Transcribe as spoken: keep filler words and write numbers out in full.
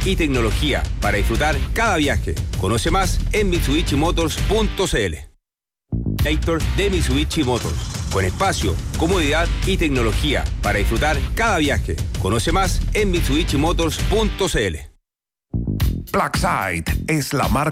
y tecnología para disfrutar cada viaje. Conoce más en mitsubishi motors punto c l. Héctor de Mitsubishi Motors. Con espacio, comodidad y tecnología para disfrutar cada viaje. Conoce más en mitsubishi motors punto c l. Blackside es la marca